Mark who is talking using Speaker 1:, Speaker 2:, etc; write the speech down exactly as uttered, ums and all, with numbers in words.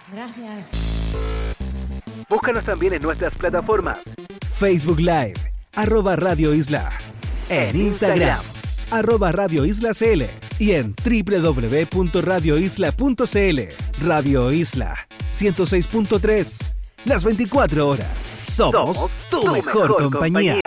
Speaker 1: Gracias.
Speaker 2: Búscanos también en nuestras plataformas.
Speaker 3: Facebook Live, arroba Radio Isla. En Instagram, arroba Radio Isla C L. Y en doble u doble u doble u punto radio isla punto c l. Radio Isla, ciento seis punto tres. Las veinticuatro horas. Somos, Somos tu, tu mejor, mejor compañía. compañía.